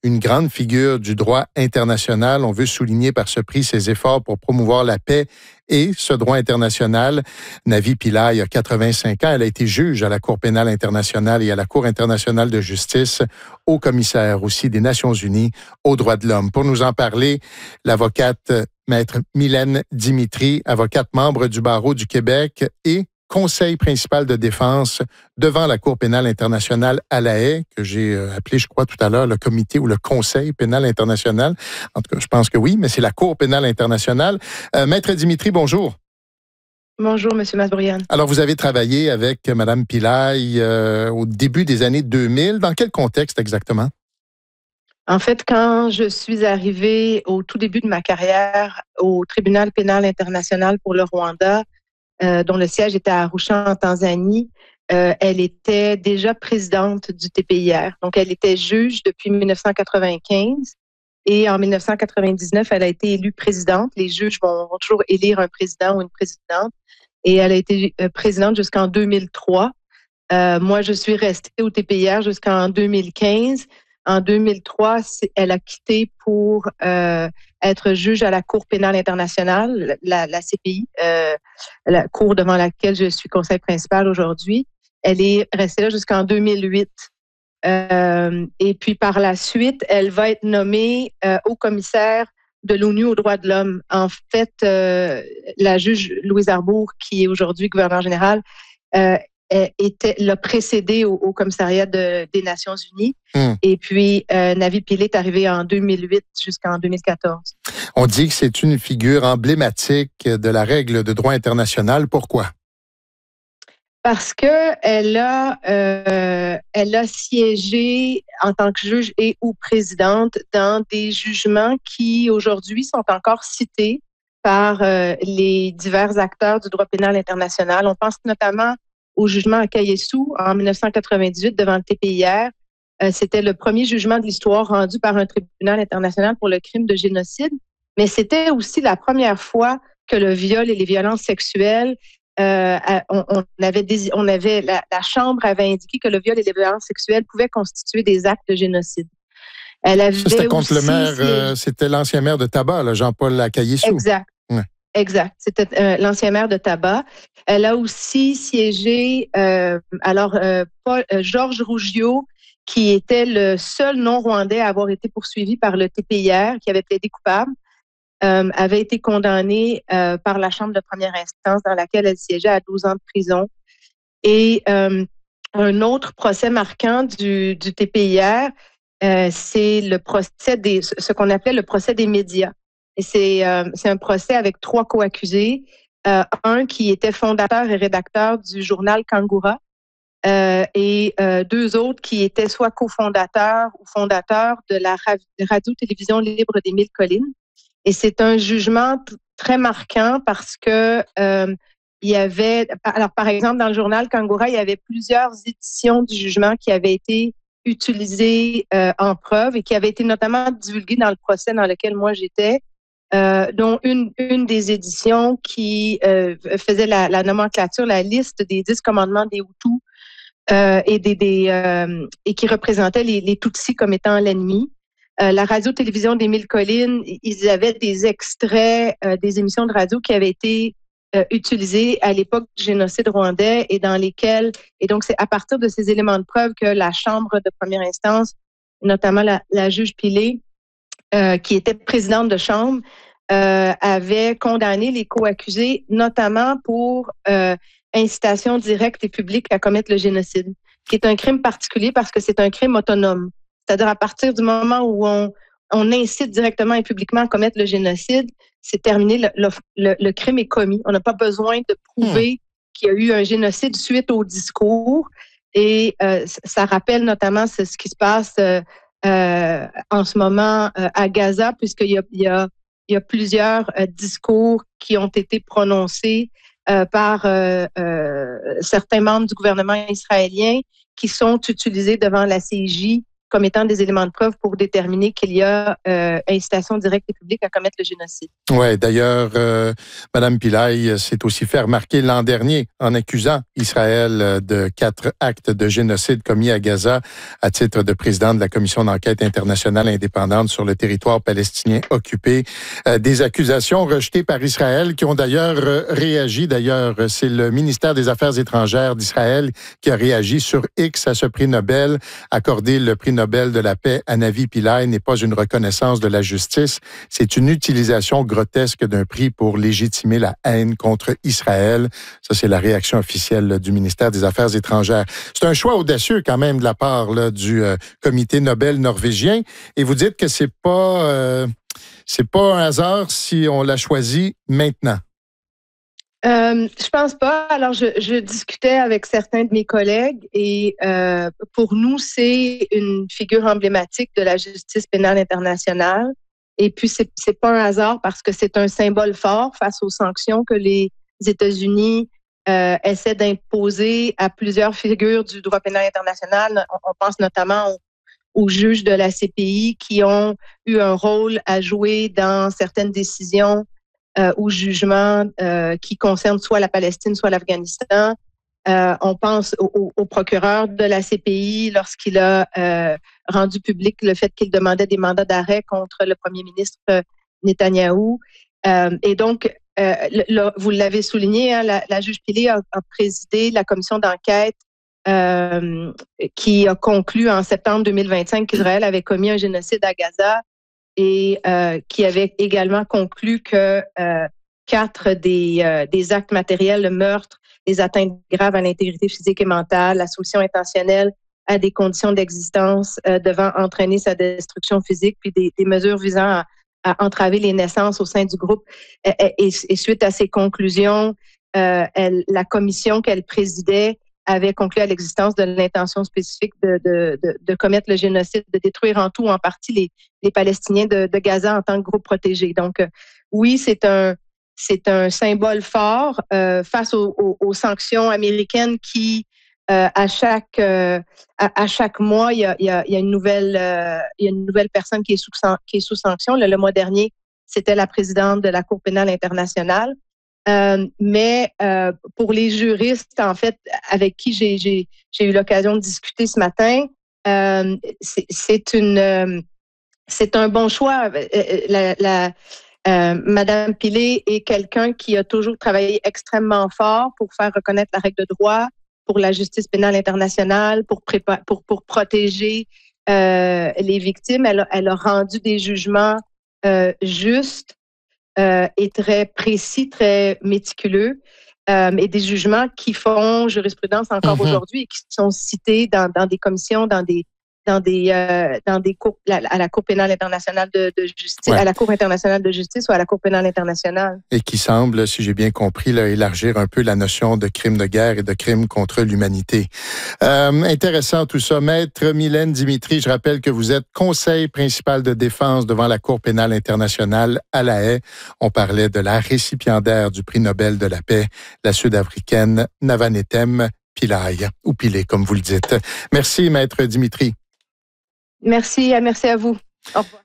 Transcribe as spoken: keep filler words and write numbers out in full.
une grande figure du droit international. On veut souligner par ce prix ses efforts pour promouvoir la paix et ce droit international. Navi Pillay a quatre-vingt-cinq ans. Elle a été juge à la Cour pénale internationale et à la Cour internationale de justice, haut commissaire aussi des Nations unies aux droits de l'homme. Pour nous en parler, l'avocate Maître Mylène Dimitri, avocate membre du barreau du Québec et conseil principal de défense devant la Cour pénale internationale à La Haye, que j'ai appelé, je crois, tout à l'heure, le comité ou le conseil pénal international. En tout cas, je pense que oui, mais c'est la Cour pénale internationale. Euh, Maître Dimitri, bonjour. Bonjour, M. Masbourian. Alors, vous avez travaillé avec Mme Pillay euh, au début des années deux mille. Dans quel contexte exactement? En fait, quand je suis arrivée au tout début de ma carrière au tribunal pénal international pour le Rwanda, euh, dont le siège était à Arusha en Tanzanie, euh, elle était déjà présidente du T P I R. Donc, elle était juge depuis dix-neuf cent quatre-vingt-quinze et en dix-neuf cent quatre-vingt-dix-neuf, elle a été élue présidente. Les juges vont, vont toujours élire un président ou une présidente et elle a été euh, présidente jusqu'en deux mille trois. Euh, moi, je suis restée au T P I R jusqu'en deux mille quinze. En deux mille trois, elle a quitté pour euh, être juge à la Cour pénale internationale, la, la C P I, euh, la cour devant laquelle je suis conseil principal aujourd'hui. Elle est restée là jusqu'en deux mille huit. Euh, et puis, par la suite, elle va être nommée euh, haut commissaire de l'ONU aux droits de l'homme. En fait, euh, la juge Louise Arbour, qui est aujourd'hui gouverneur général, euh, était l'a précédé au, au commissariat de, des Nations unies. Mm. Et puis, euh, Navi Pillay est arrivé en deux mille huit jusqu'en deux mille quatorze. On dit que c'est une figure emblématique de la règle de droit international. Pourquoi? Parce que elle a, euh, elle a siégé en tant que juge et ou présidente dans des jugements qui, aujourd'hui, sont encore cités par euh, les divers acteurs du droit pénal international. On pense notamment au jugement à Kayesu en dix-neuf cent quatre-vingt-dix-huit devant le T P I R. Euh, c'était le premier jugement de l'histoire rendu par un tribunal international pour le crime de génocide, mais c'était aussi la première fois que le viol et les violences sexuelles, euh, on, on avait, on avait la, la Chambre avait indiqué que le viol et les violences sexuelles pouvaient constituer des actes de génocide. Elle avait Ça, c'était contre aussi, le maire, euh, c'était l'ancien maire de Tabac, là, Jean-Paul Kayesu. Exact. Ouais. Exact. C'était euh, l'ancien maire de Tabac. Elle a aussi siégé, euh, alors, euh, Paul, euh, Georges Rougiot, qui était le seul non-rwandais à avoir été poursuivi par le T P I R, qui avait plaidé coupable, euh, avait été condamné euh, par la Chambre de première instance dans laquelle elle siégeait à douze ans de prison. Et euh, un autre procès marquant du, du T P I R, euh, c'est le procès des, ce qu'on appelait le procès des médias. Et c'est, euh, c'est un procès avec trois co-accusés. Euh, un qui était fondateur et rédacteur du journal Kangura euh, et euh, deux autres qui étaient soit cofondateurs ou fondateurs de la radio-télévision libre des Mille Collines. Et c'est un jugement t- très marquant parce que euh, il y avait, alors par exemple dans le journal Kangura, il y avait plusieurs éditions du jugement qui avaient été utilisées euh, en preuve et qui avaient été notamment divulguées dans le procès dans lequel moi j'étais. Euh, dont une, une des éditions qui euh, faisait la, la nomenclature, la liste des dix commandements des Hutus euh, et, des, des, euh, et qui représentait les, les Tutsis comme étant l'ennemi. Euh, la radio-télévision des Mille Collines, ils avaient des extraits euh, des émissions de radio qui avaient été euh, utilisées à l'époque du génocide rwandais et dans lesquelles, et donc c'est à partir de ces éléments de preuve que la Chambre de première instance, notamment la, la juge Pillay, Euh, qui était présidente de chambre, euh, avait condamné les co-accusés, notamment pour euh, incitation directe et publique à commettre le génocide, qui est un crime particulier parce que c'est un crime autonome. C'est-à-dire à partir du moment où on, on incite directement et publiquement à commettre le génocide, c'est terminé, le, le, le, le crime est commis. On n'a pas besoin de prouver mmh. qu'il y a eu un génocide suite au discours. Et euh, ça rappelle notamment ce, ce qui se passe euh, Euh, en ce moment euh, à Gaza, puisqu'il y a, il y a, il y a plusieurs euh, discours qui ont été prononcés euh, par euh, euh, certains membres du gouvernement israélien qui sont utilisés devant la C I J comme étant des éléments de preuve pour déterminer qu'il y a euh, incitation directe et publique à commettre le génocide. Oui, d'ailleurs, euh, Mme Pillay s'est aussi fait remarquer l'an dernier en accusant Israël de quatre actes de génocide commis à Gaza à titre de présidente de la Commission d'enquête internationale indépendante sur le territoire palestinien occupé. Euh, des accusations rejetées par Israël qui ont d'ailleurs euh, réagi. D'ailleurs, c'est le ministère des Affaires étrangères d'Israël qui a réagi sur X à ce prix Nobel. Accorder le prix Nobel de la paix à Navi Pillay n'est pas une reconnaissance de la justice, c'est une utilisation grotesque d'un prix pour légitimer la haine contre Israël. Ça, c'est la réaction officielle là, du ministère des Affaires étrangères. C'est un choix audacieux quand même de la part là, du euh, comité Nobel norvégien. Et vous dites que c'est pas euh, c'est pas un hasard si on l'a choisi maintenant. Euh, je pense pas. Alors, je, je discutais avec certains de mes collègues et euh, pour nous, c'est une figure emblématique de la justice pénale internationale. Et puis, c'est, c'est pas un hasard parce que c'est un symbole fort face aux sanctions que les États-Unis euh, essaient d'imposer à plusieurs figures du droit pénal international. On, on pense notamment aux, aux juges de la C P I qui ont eu un rôle à jouer dans certaines décisions Euh, ou jugements euh, qui concernent soit la Palestine, soit l'Afghanistan. Euh, on pense au, au, au procureur de la C P I lorsqu'il a euh, rendu public le fait qu'il demandait des mandats d'arrêt contre le premier ministre Netanyahou. Euh, et donc, euh, le, le, vous l'avez souligné, hein, la, la juge Pillay a, a présidé la commission d'enquête euh, qui a conclu en septembre deux mille vingt-cinq qu'Israël avait commis un génocide à Gaza et euh, qui avait également conclu que euh, quatre des, euh, des actes matériels, le meurtre, les atteintes graves à l'intégrité physique et mentale, la soumission intentionnelle à des conditions d'existence euh, devant entraîner sa destruction physique, puis des, des mesures visant à, à entraver les naissances au sein du groupe. Et, et, et suite à ces conclusions, euh, elle, la commission qu'elle présidait avait conclu à l'existence de l'intention spécifique de, de, de, de commettre le génocide, de détruire en tout ou en partie les, les Palestiniens de, de Gaza en tant que groupe protégé. Donc, euh, oui, c'est un, c'est un symbole fort euh, face aux, aux, aux sanctions américaines qui, euh, à chaque euh, à, à chaque mois, il y a, il y a, il y a une nouvelle euh, il y a une nouvelle personne qui est sous qui est sous sanction. Le, le mois dernier, c'était la présidente de la Cour pénale internationale. Euh, mais euh, pour les juristes, en fait, avec qui j'ai, j'ai, j'ai eu l'occasion de discuter ce matin, euh, c'est, c'est une, euh, c'est un bon choix. La, la, euh, Madame Pillay est quelqu'un qui a toujours travaillé extrêmement fort pour faire reconnaître la règle de droit, pour la justice pénale internationale, pour prépa- pour pour protéger euh, les victimes. Elle a, elle a rendu des jugements euh, justes. Euh, et très précis, très méticuleux, euh, et des jugements qui font jurisprudence encore mm-hmm. aujourd'hui et qui sont cités dans, dans des commissions, dans des dans des euh, dans des cours la, à la Cour pénale internationale de, de justice, ouais. à la Cour internationale de justice ou à la Cour pénale internationale. Et qui semble, si j'ai bien compris, là, élargir un peu la notion de crime de guerre et de crime contre l'humanité. Euh, intéressant tout ça. Maître Mylène Dimitri, je rappelle que vous êtes conseil principal de défense devant la Cour pénale internationale à La Haye. On parlait de la récipiendaire du prix Nobel de la paix, la Sud-Africaine Navanethem Pillay, ou Pillay, comme vous le dites. Merci, Maître Dimitri. Merci, merci à vous. Au revoir.